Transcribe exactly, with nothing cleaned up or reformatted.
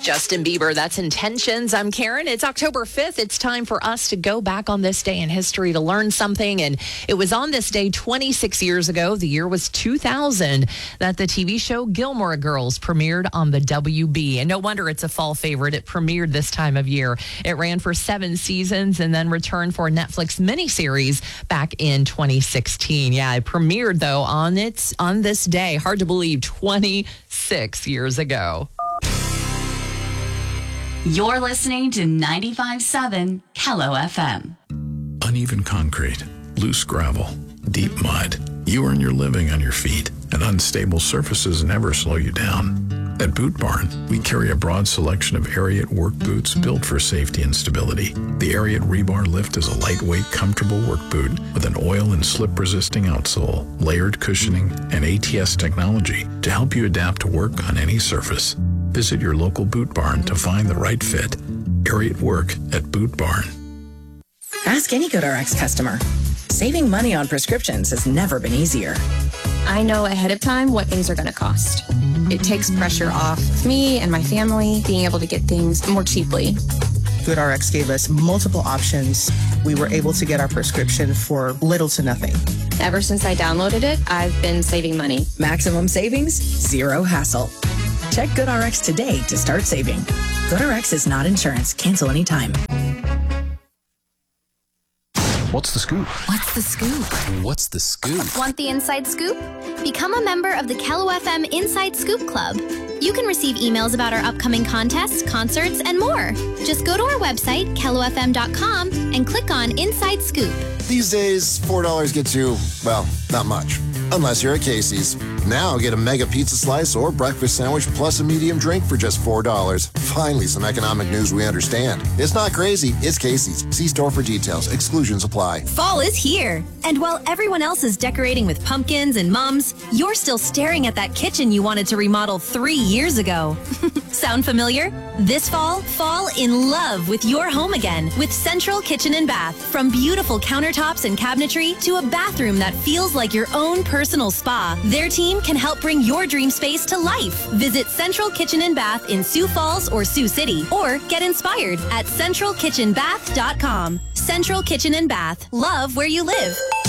Justin Bieber, that's Intentions. I'm Karen. It's October fifth. It's time for us to go back on this day in history to learn something. And it was on this day twenty-six years ago, the year was two thousand, that the T V show Gilmore Girls premiered on the W B. And no wonder it's a fall favorite. It premiered this time of year. It ran for seven seasons and then returned for a Netflix miniseries back in twenty sixteen. Yeah, it premiered, though, on its on this day. Hard to believe, twenty-six years ago. You're listening to ninety-five point seven Kello F M. Uneven concrete, loose gravel, deep mud. You earn your living on your feet, and unstable surfaces never slow you down. At Boot Barn, we carry a broad selection of Ariat work boots built for safety and stability. The Ariat Rebar Lift is a lightweight, comfortable work boot with an oil and slip-resisting outsole, layered cushioning, and A T S technology to help you adapt to work on any surface. Visit your local Boot Barn to find the right fit. Ariat Work at Boot Barn. Ask any GoodRx customer. Saving money on prescriptions has never been easier. I know ahead of time what things are going to cost. It takes pressure off me and my family being able to get things more cheaply. GoodRx gave us multiple options. We were able to get our prescription for little to nothing. Ever since I downloaded it, I've been saving money. Maximum savings, zero hassle. Check GoodRx today to start saving. GoodRx is not insurance. Cancel anytime. What's the scoop? What's the scoop? What's the scoop? Want the inside scoop? Become a member of the Kello F M Inside Scoop Club. You can receive emails about our upcoming contests, concerts, and more. Just go to our website, kello f m dot com, and click on Inside Scoop. These days, four dollars gets you, well, not much. Unless you're at Casey's. Now get a mega pizza slice or breakfast sandwich plus a medium drink for just four dollars. Finally, some economic news we understand. It's not crazy. It's Casey's. See store for details. Exclusions apply. Fall is here. And while everyone else is decorating with pumpkins and mums, you're still staring at that kitchen you wanted to remodel three years ago. Sound familiar? This fall, fall in love with your home again with Central Kitchen and Bath. From beautiful countertops and cabinetry to a bathroom that feels like your own personal spa, their team can help bring your dream space to life. Visit Central Kitchen and Bath in Sioux Falls or Sioux City, or get inspired at central kitchen bath dot com. Central Kitchen and Bath. Love where you live.